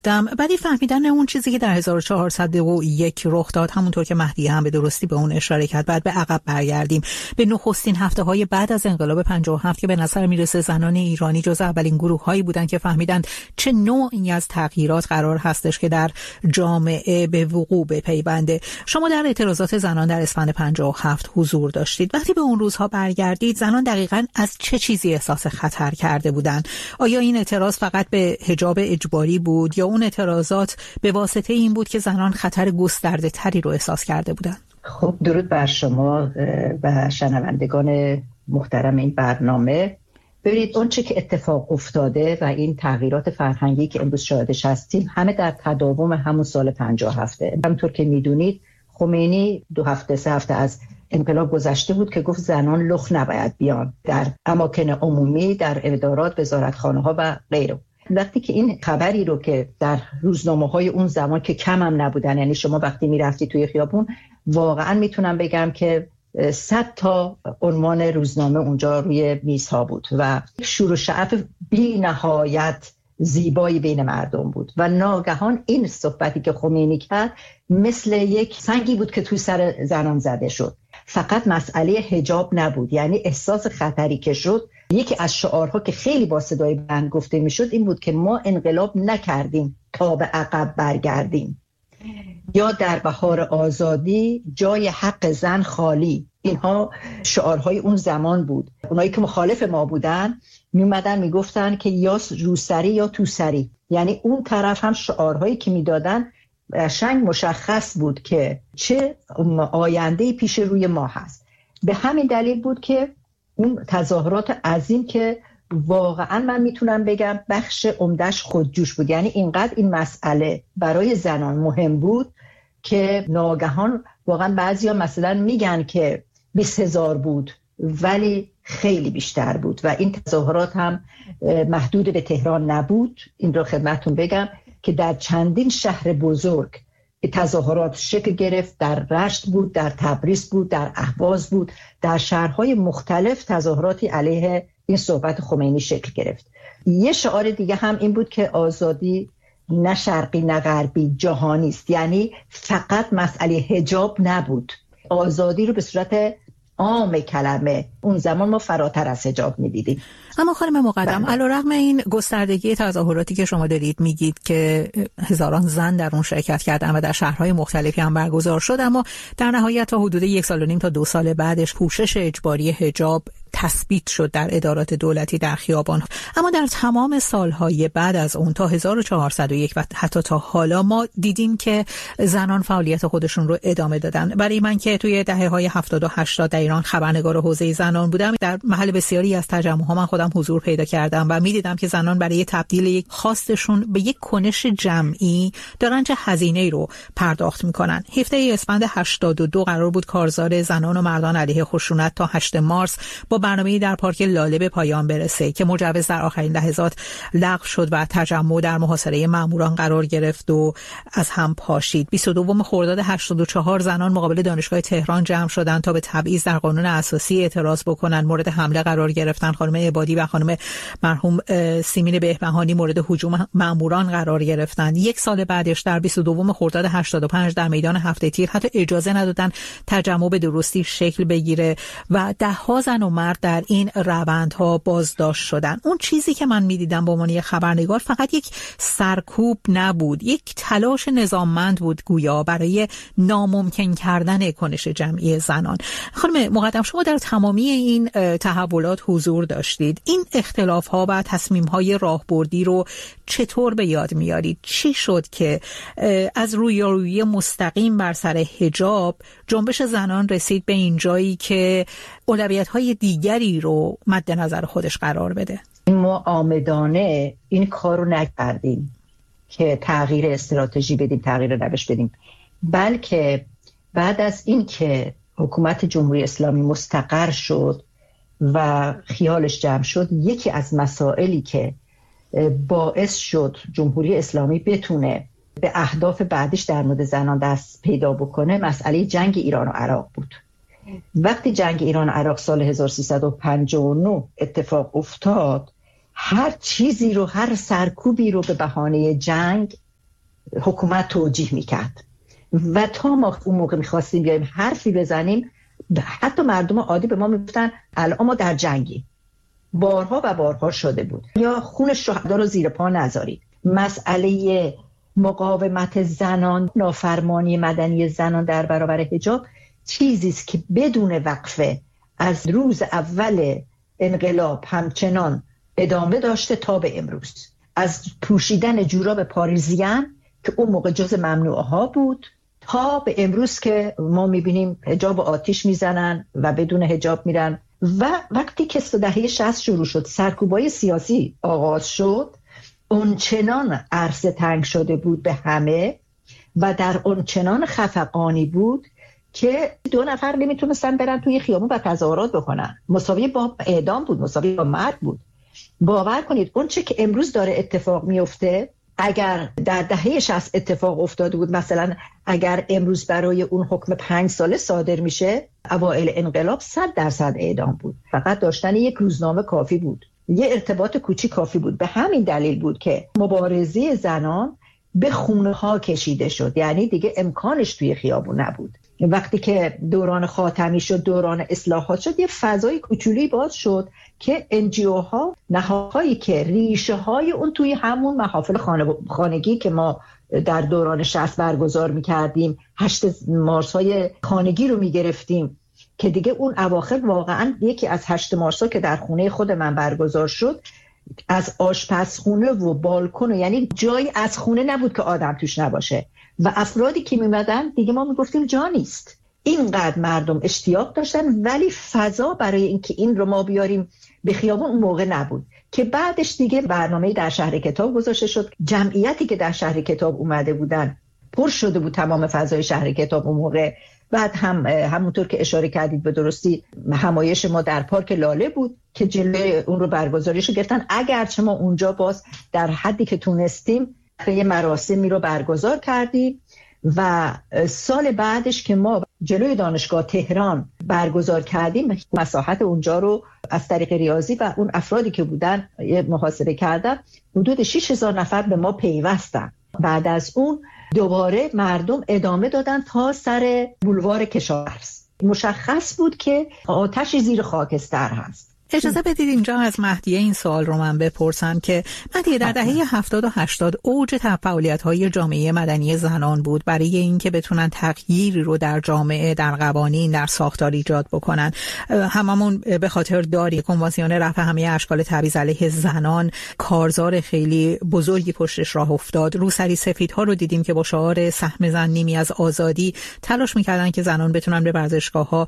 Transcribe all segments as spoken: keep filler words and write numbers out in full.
ولی فهمیدن اون چیزی که در هزار و چهارصد و یک رخ داد، همونطور که مهدی هم به درستی به اون اشاره کرد، بعد به عقب برگردیم به نخستین هفته های بعد از انقلاب پنجاه و هفت که به نظر میرسه زنان ایرانی جز اولین گروه هایی بودن که فهمیدند چه نوعی از تغییرات قرار هستش که در جامعه به وقوع بپیونده. شما در اعتراضات زنان در اسفند پنجاه و هفت حضور داشتید. وقتی به اون روزها برگردید، زنان دقیقاً از چه چیزی احساس خطر کرده بودند؟ آیا این اعتراض فقط به حجاب اجباری بود یا اون اعتراضات به واسطه این بود که زنان خطر گسترده تری رو احساس کرده بودند؟ خب درود بر شما و شنوندگان محترم این برنامه. ببینید اون چه که اتفاق افتاده و این تغییرات فرهنگی که امروز شاهدش هستیم همه در تداوم همون سال پنجاه و هفت. همونطور که میدونید خمینی دو هفته سه هفته از انقلاب گذشته بود که گفت زنان لخ نباید بیان در اماکن عمومی، در ادارات، وزارتخانه ها و غیره. وقتی که این خبری رو که در روزنامه های اون زمان که کم هم نبودن، یعنی شما وقتی میرفتی توی خیابون واقعا میتونم بگم که صد تا عنوان روزنامه اونجا روی میزها بود و شور و شعف بی نهایت زیبایی بین مردم بود و ناگهان این صحبتی که خمینی کرد مثل یک سنگی بود که توی سر زنان زده شد. فقط مسئله حجاب نبود، یعنی احساس خطری که شد. یکی از شعارها که خیلی با صدای بلند گفته میشد این بود که ما انقلاب نکردیم تا به عقب برگردیم، یا در بهار آزادی جای حق زن خالی. اینها شعارهای اون زمان بود. اونایی که مخالف ما بودن میومدن میگفتن که یا روسری یا توسری، یعنی اون طرف هم شعارهایی که میدادن قشنگ مشخص بود که چه آینده پیش روی ما هست. به همین دلیل بود که اون تظاهرات عظیم که واقعا من میتونم بگم بخش عمده‌اش خودجوش بود، یعنی اینقدر این مسئله برای زنان مهم بود که ناگهان واقعا بعضیا مثلا میگن که بیست هزار بود ولی خیلی بیشتر بود و این تظاهرات هم محدود به تهران نبود. این رو خدمتتون بگم که در چندین شهر بزرگ تظاهرات شکل گرفت، در رشت بود، در تبریز بود، در اهواز بود، در شهرهای مختلف تظاهراتی علیه این صحبت خمینی شکل گرفت. یه شعار دیگه هم این بود که آزادی نه شرقی نه غربی جهانی است، یعنی فقط مسئله حجاب نبود، آزادی رو به صورت عام کلمه اون زمان ما فراتر از حجاب می‌دیدیم. اما خانم مقدم، علیرغم این گستردگی تظاهراتی که شما دارید میگید که هزاران زن در اون شرکت کردن و در شهرهای مختلفی هم برگزار شد، اما در نهایت تا حدود یک سال و نیم تا دو سال بعدش پوشش اجباری حجاب تثبیت شد در ادارات دولتی در خیابان. اما در تمام سالهای بعد از اون تا هزار و چهارصد و یک و حتی تا حالا ما دیدیم که زنان فعالیت خودشون رو ادامه دادن. برای من که توی دهه‌های هفتاد و هشتاد در ایران خبرنگار حوزه زنان بودم، در محل بسیاری از تجمع‌ها من خودم حضور پیدا کردم و می‌دیدم که زنان برای تبدیل یک خواستشون به یک کنش جمعی دارن چه هزینه‌ای رو پرداخت می‌کنن. هفده اسفند هشتاد و دو قرار بود کارزار زنان و مردان علیه خشونت تا هشتم مارس با برنامه‌ای در پارک لاله به پایان برسه که مجوز در آخرین لحظات لغو شد و تجمع در محاصره ماموران قرار گرفت و از هم پاشید. بیست و دوم خرداد هشتاد و چهار زنان مقابل دانشگاه تهران جمع شدند تا به تبعیض در قانون اساسی اعتراض بکنن. مورد حمله قرار گرفتن. خانم عبادی و خانم مرحوم سیمین بهبهانی مورد هجوم ماموران قرار گرفتن. یک سال بعدش در بیست و دوم خرداد هشتاد و پنج در میدان هفته تیر حتی اجازه ندادن تجمع به درستی شکل بگیره و ده ها زن و مرد در این روندها بازداشت شدن. اون چیزی که من میدیدم به عنوان خبرنگار فقط یک سرکوب نبود، یک تلاش نظاممند بود گویا برای ناممکن کردن کنش جمعی زنان. خانم مقدم، شما در تمامی این تحولات حضور داشتید. این اختلاف‌ها و تصمیم‌های راهبردی رو چطور به یاد میارید؟ چی شد که از رویارویی مستقیم بر سر حجاب جنبش زنان رسید به این جایی که اولویت‌های دیگری رو مد نظر خودش قرار بده؟ ما آمدانه این کار رو نکردیم که تغییر استراتژی بدیم، تغییر روش بدیم، بلکه بعد از این که حکومت جمهوری اسلامی مستقر شد و خیالش جمع شد، یکی از مسائلی که باعث شد جمهوری اسلامی بتونه به اهداف بعدش در مورد زنان دست پیدا بکنه مسئله جنگ ایران و عراق بود. وقتی جنگ ایران و عراق سال هزار و سیصد و پنجاه و نه اتفاق افتاد، هر چیزی رو، هر سرکوبی رو به بهانه جنگ حکومت توجیه میکرد و تا ما اون موقع میخواستیم بیایم حرفی بزنیم، حتی مردم عادی به ما میگفتن الان ما در جنگی. بارها و بارها شده بود. یا خون شهدا رو زیر پا نذارید. مسئله مقاومت زنان، نافرمانی مدنی زنان در برابر حجاب چیزی است که بدون وقفه از روز اول انقلاب همچنان ادامه داشته تا به امروز. از پوشیدن جوراب پاریزیان که اون موقع جز ممنوعه ها بود تا به امروز که ما میبینیم حجاب آتیش میزنن و بدون حجاب میرن. و وقتی که دهه شصت شروع شد، سرکوبای سیاسی آغاز شد، اونچنان عرصه تنگ شده بود به همه و در اونچنان خفقانی بود که دو نفر نمیتونستن برن توی خیابون و تظاهرات بکنن. مساوی با اعدام بود، مساوی با مرگ بود. باور کنید اون چه که امروز داره اتفاق میفته اگر در دهه شصت اتفاق افتاده بود، مثلا اگر امروز برای اون حکم پنج ساله صادر میشه، اوایل انقلاب صد درصد اعدام بود. فقط داشتن یک روزنامه کافی بود، یه ارتباط کوچیک کافی بود. به همین دلیل بود که مبارزه زنان به خونه ها کشیده شد، یعنی دیگه امکانش توی خیابون نبود. وقتی که دوران خاتمی شد، دوران اصلاحات شد، یه فضای کوچولی باز شد که انجیو ها، نهادهایی که ریشه های اون توی همون محافل خانگی که ما در دوران شصت برگزار میکردیم، هشت مارس های خانگی رو میگرفتیم که دیگه اون اواخر واقعا یکی از هشت مارس ها که در خونه خود من برگزار شد، از آشپزخونه و بالکن، یعنی جایی از خونه نبود که آدم توش نباشه و افرادی که میمدن دیگه ما میگفتیم جا نیست. اینقدر مردم اشتیاق داشتن، ولی فضا برای اینکه این رو ما بیاریم به خیابون اون موقع نبود. که بعدش دیگه برنامه در شهر کتاب گذاشته شد. جمعیتی که در شهر کتاب اومده بودن پر شده بود تمام فضای شهر کتاب اون موقع. بعد هم همونطور که اشاره کردید به درستی همایش ما در پارک لاله بود که جلوی اون رو برگزاریش رو گرفتن، اگرچه ما اونجا باز در حدی که تونستیم یه مراسمی رو برگزار کردیم. و سال بعدش که ما جلوی دانشگاه تهران برگزار کردیم، مساحت اونجا رو از طریق ریاضی و اون افرادی که بودن یه محاسبه کردن، حدود شش هزار نفر به ما پیوستن. بعد از اون دوباره مردم ادامه دادن تا سر بولوار کشاورز. مشخص بود که آتش زیر خاکستر هست. اجازه بدید اینجا از مهدیه این سوال رو من بپرسم که مهدیه در دهه هفتاد و هشتاد اوج فعالیت‌های جامعه مدنی زنان بود برای اینکه بتونن تغییری رو در جامعه، در قوانین، در ساختار ایجاد بکنن. هممون به خاطر داری کنوانسیون رفع همه اشکال تبعیض علیه زنان کارزار خیلی بزرگی پشتش راه افتاد. روسری سفیدها رو دیدیم که با شعار سهم زن نیمی از آزادی تلاش می‌کردن که زنان بتونن به ورزشگاه‌ها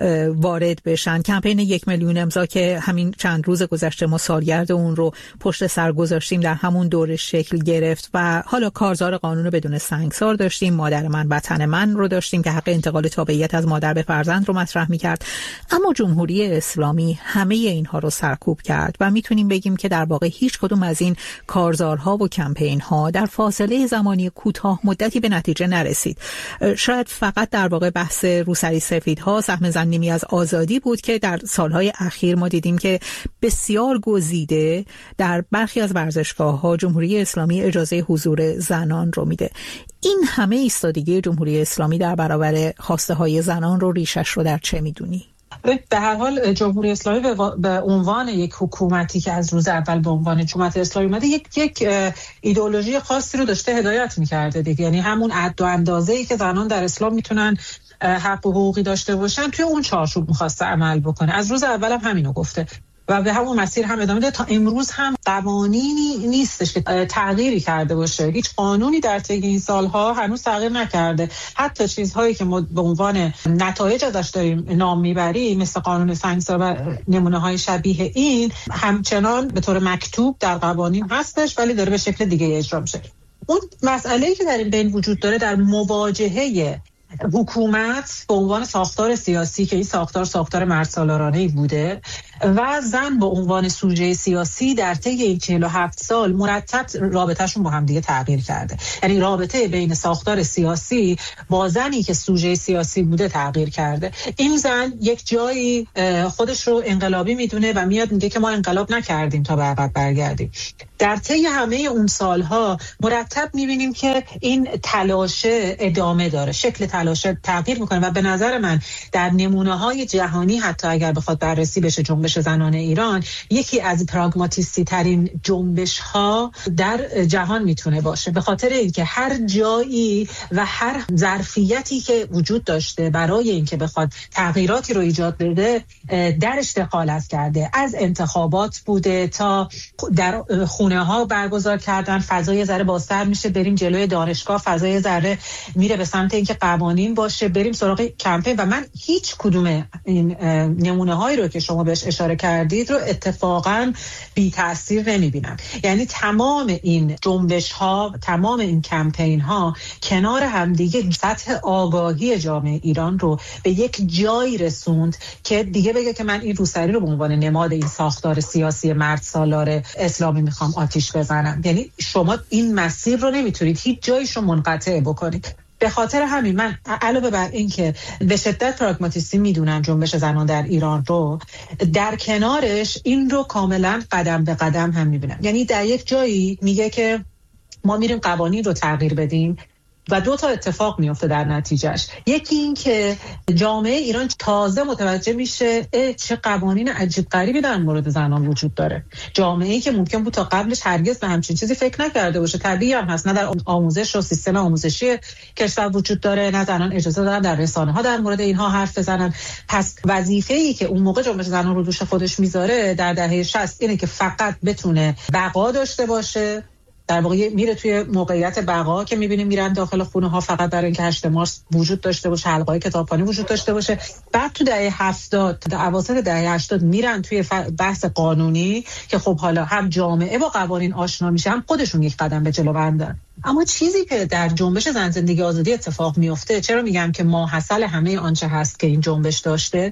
وارد بشن. کمپین یک میلیون امضا که همین چند روز گذشته ما سالگرد اون رو پشت سر گذاشتیم، در همون دوره شکل گرفت و حالا کارزار قانون بدون سنگسار داشتیم، مادر من وطن من رو داشتیم که حق انتقال تابعیت از مادر به فرزند رو مطرح می‌کرد. اما جمهوری اسلامی همه اینها رو سرکوب کرد و میتونیم بگیم که در واقع هیچ کدوم از این کارزارها و کمپین‌ها در فاصله زمانی کوتاه مدتی به نتیجه نرسید. شاید فقط در واقع بحث روسری سفیدها، سهم زن نیمی از آزادی بود که در سالهای اخیر ما دیدیم که بسیار گزیده در برخی از ورزشگاه‌ها جمهوری اسلامی اجازه حضور زنان رو میده. این همه ایستادگی جمهوری اسلامی در برابر خواسته های زنان رو ریشش رو در چه میدونی؟ به هر حال جمهوری اسلامی به عنوان یک حکومتی که از روز اول به عنوان جمهوری اسلامی اومده یک یک ایدئولوژی خاصی رو داشته هدایت می‌کرده دیگه، یعنی همون حد و اندازه‌ای که زنان در اسلام میتونن حق و حقوقی داشته باشن توی اون چارچوب می‌خواسته عمل بکنه. از روز اول هم همینو گفته و به همون مسیر هم ادامه داده. تا امروز هم قوانینی نیستش که تغییری کرده باشه. هیچ قانونی در طی این سالها هنوز تغییر نکرده. حتی چیزهایی که ما به عنوان نتایج ازش داریم نام میبریم مثل قانون سنگسار و نمونه‌های شبیه این همچنان به طور مکتوب در قوانین هستش، ولی داره به شکل دیگه اجرا میشه. اون مسئله‌ای که در این بین وجود داره در مواجهه حکومت به عنوان ساختار سیاسی که این ساختار ساختار مردسالارانه‌ای بوده و زن به عنوان سوژه سیاسی در طی این چهل و هفت سال مرتب رابطه‌شون با هم دیگه تغییر کرده. یعنی رابطه بین ساختار سیاسی با زنی که سوژه سیاسی بوده تغییر کرده. این زن یک جایی خودش رو انقلابی میدونه و میاد میگه که ما انقلاب نکردیم تا به عقب برگردیم. در طی همه اون سالها مرتب میبینیم که این تلاش ادامه داره، شکل تلاش تغییر میکنه و به نظر من در نمونه‌های جهانی حتی اگر بخواد بررسی بشه جنبش زنان ایران یکی از پراگماتیستی ترین جنبش ها در جهان میتونه باشه، به خاطر اینکه هر جایی و هر ظرفیتی که وجود داشته برای اینکه بخواد تغییراتی رو ایجاد بده درش دخالت کرده، از انتخابات بوده تا در خونه ها برگزار کردن، فضای ذره بازتر میشه، بریم جلوی دانشگاه، فضای ذره میره به سمت اینکه قوانین باشه، بریم سراغ کمپین. و من هیچ کدوم این نمونه هایی رو که شما بهش اشاره کردید رو اتفاقا بی تاثیر نمیبینم. یعنی تمام این جنبش ها، تمام این کمپین ها کنار همدیگه سطح آگاهی جامعه ایران رو به یک جایی رسوند که دیگه بگه که من این روسری رو به عنوان نماد این ساختار سیاسی مرد سالار اسلامی میخوام آتیش بزنم. یعنی شما این مسیر رو نمیتونید هیچ جایش رو منقطع بکنید. به خاطر همین من علاوه بر این که به شدت پراگماتیستی میدونم جنبش زنان در ایران رو، در کنارش این رو کاملا قدم به قدم هم میبینم. یعنی در یک جایی میگه که ما میریم قوانین رو تغییر بدیم و دو تا اتفاق میفته در نتیجهش. یکی این که جامعه ایران تازه متوجه میشه چه قوانین عجیب غریبی در مورد زنان وجود داره. جامعه‌ای که ممکن بود تا قبلش هرگز به همچین چیزی فکر نکرده باشه. طبیعی هم هست، نه در آموزش و سیستم آموزشی کشور وجود داره، نه زنان اجازه دارن در رسانه‌ها در مورد اینها حرف بزنن. پس وظیفه‌ای که اون موقع جنبش زنان رو دوش خودش میذاره در دهه شصت اینه که فقط بتونه بقا داشته باشه. در واقع میره توی موقعیت بقا که میبینیم میرن داخل خونه ها فقط برای اینکه هشت مارس وجود داشته باشه، حلقه‌های کتابخوانی وجود داشته باشه. بعد تو دهه هفتاد تا اواسط دهه هشتاد میرن توی بحث قانونی که خب حالا هم جامعه با قوانین آشنا میشه، هم خودشون یک قدم به جلو بردن. اما چیزی که در جنبش زن زندگی آزادی اتفاق میفته، چرا میگم که ماحصل همه آنچه هست که این جنبش داشته،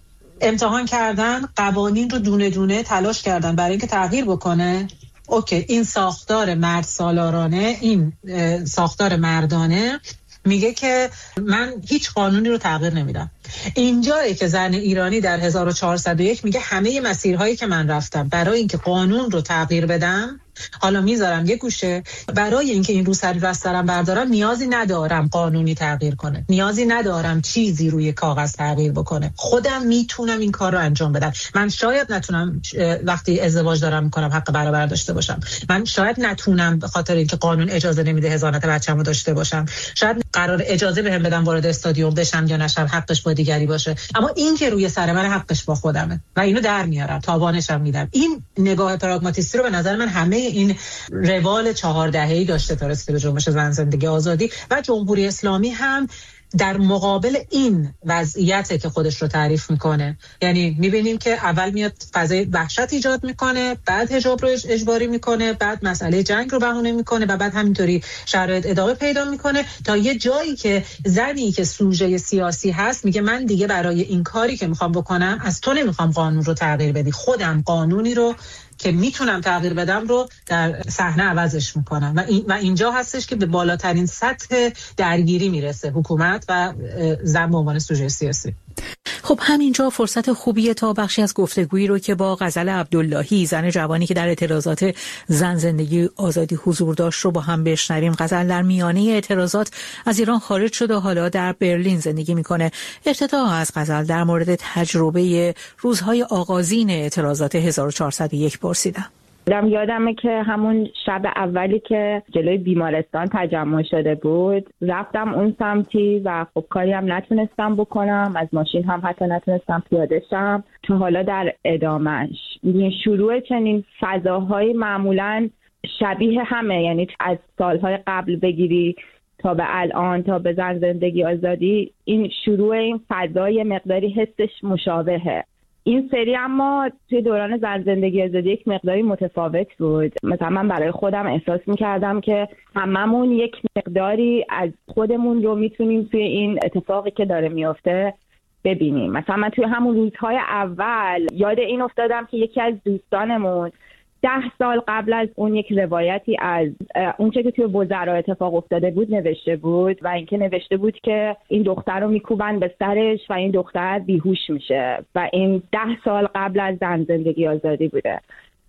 امتحان کردن، قوانین رو دونه دونه تلاش کردن برای اینکه تغییر بکنه. اوکی، این ساختار مرد سالارانه، این ساختار مردانه میگه که من هیچ قانونی رو تغییر نمیدم. اینجایی که زن ایرانی در هزار و چهارصد و یک میگه همه مسیرهایی که من رفتم برای اینکه قانون رو تغییر بدم حالا میذارم یه گوشه، برای اینکه این روسری رو از سرم بردارم نیازی ندارم قانونی تغییر کنه، نیازی ندارم چیزی روی کاغذ تغییر بکنه، خودم میتونم این کار رو انجام بدم. من شاید نتونم وقتی ازدواج دارم میکنم حق برابر داشته باشم، من شاید نتونم به خاطر اینکه قانون اجازه نمیده حضانت بچه‌مو داشته باشم، شاید قرار اجازه بهم بدم وارد استادیوم بشم یا نشم، حقش با دیگری باشه، اما این که روی سر من حقش با خودمه و اینو در میارم، تاوانش هم میدم. این نگاه پراگماتیستی رو به نظر من همه این روال چهار دهه‌ای داشته تا رسیده به جنبش زن زندگی آزادی و جمهوری اسلامی هم در مقابل این وضعیته که خودش رو تعریف میکنه. یعنی میبینیم که اول میاد فضای وحشت ایجاد میکنه، بعد حجاب رو اجباری میکنه، بعد مسئله جنگ رو بهونه میکنه و بعد همینطوری شرایط ادامه پیدا میکنه تا یه جایی که زنی که سوژه سیاسی هست میگه من دیگه برای این کاری که میخوام بکنم از تو نمیخوام قانون رو تغییر بدی، خودم قانونی رو که میتونم تغییر بدم رو در صحنه عوضش میکنم و, این و اینجا هستش که به بالاترین سطح درگیری میرسه حکومت و زن به عنوان سوژه سیاسی. خب همینجا فرصت خوبیه تا بخشی از گفتگویی رو که با غزل عبداللهی، زن جوانی که در اعتراضات زن زندگی آزادی حضور داشت رو با هم بشنویم. غزل در میانه اعتراضات از ایران خارج شد و حالا در برلین زندگی میکنه. افتتاح از غزل در مورد تجربه روزهای آغازین اعتراضات هزار و چهارصد و یک پرسیدم. یادمه که همون شب اولی که جلوی بیمارستان تجمع شده بود رفتم اون سمتی و خب کاری هم نتونستم بکنم، از ماشین هم حتی نتونستم پیاده شم تا حالا در ادامهش. شروع چنین فضاهای معمولاً شبیه همه، یعنی از سالهای قبل بگیری تا به الان تا به زن زندگی آزادی، این شروع این فضای مقداری حسش مشابهه. این سری اما توی دوران زن زندگی آزادی یک مقداری متفاوت بود. مثلا من برای خودم احساس می‌کردم که هممون یک مقداری از خودمون رو میتونیم توی این اتفاقی که داره میفته ببینیم. مثلا من توی همون روزهای اول یاد این افتادم که یکی از دوستانمون ده سال قبل از اون یک روایتی از اون چه که توی وزرا اتفاق افتاده بود نوشته بود و اینکه نوشته بود که این دختر رو میکوبن به سرش و این دختر بیهوش میشه و این ده سال قبل از زن زندگی آزادی بوده.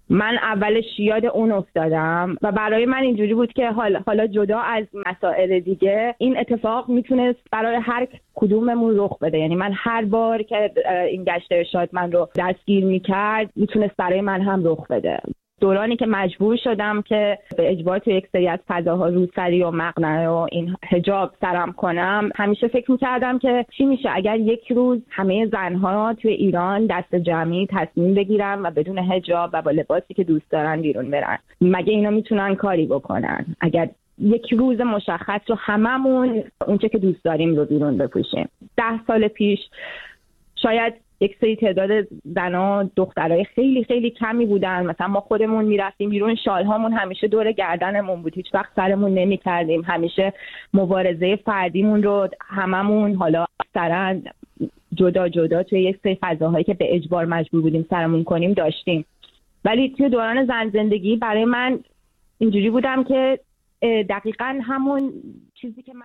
من اولش یاد اون افتادم و برای من اینجوری بود که حالا حالا جدا از مسائل دیگه این اتفاق میتونست برای هر کدوممون رخ بده. یعنی من هر بار که این گشت ارشاد من رو دستگیر میکرد میتونست برای من هم رخ بده. دورانی که مجبور شدم که به اجبار تو یک سری از فضاها روسری و مقنعه و این حجاب سرم کنم، همیشه فکر میکردم که چی میشه اگر یک روز همه زنها توی ایران دست جمعی تصمیم بگیرن و بدون حجاب و با لباسی که دوست دارن بیرون برن. مگه اینا میتونن کاری بکنن؟ اگر یک روز مشخص رو هممون اونچه که دوست داریم رو بیرون بپوشیم. ده سال پیش شاید یک سری تعداد زنا دخترای خیلی خیلی کمی بودن. مثلا ما خودمون میرفتیم بیرون، شالهامون همیشه دور گردنمون بود، هیچ وقت سرمون نمی‌کردیم، همیشه مبارزه فردیمون رو هممون حالا اکثرا جدا جدا توی یک سری فضاهایی که به اجبار مجبور بودیم سرمون کنیم داشتیم. ولی توی دوران زن زندگی برای من اینجوری بودم که دقیقاً همون چیزی که من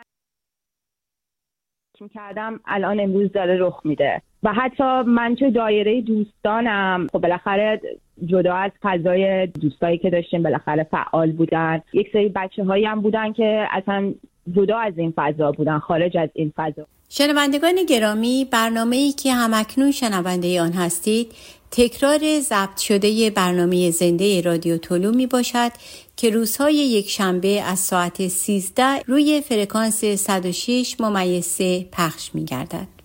کردم الان امروز داره رخ میده. و حتی من توی دایره دوستانم خب بالاخره جدا از فضای دوستایی که داشتیم بالاخره فعال بودن، یک سری بچه‌هایی هم بودن که اصلا جدا از این فضا بودن، خارج از این فضا. شنوندگان گرامی، برنامه‌ای که همکنون شنونده آن هستید تکرار ضبط شده برنامه زنده رادیو طلو می باشد که روزهای یک شنبه از ساعت سیزده روی فرکانس صد و شش ممیز سه پخش می گردد.